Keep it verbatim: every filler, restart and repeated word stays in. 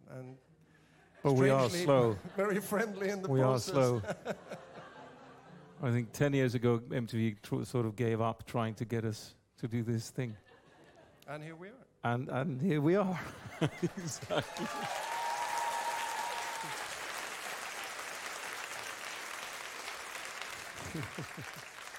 and but we are strangely slow. very friendly in the We are process. slow. I think ten years ago, M T V tr- sort of gave up trying to get us to do this thing. And here we are. And and here we are. Exactly.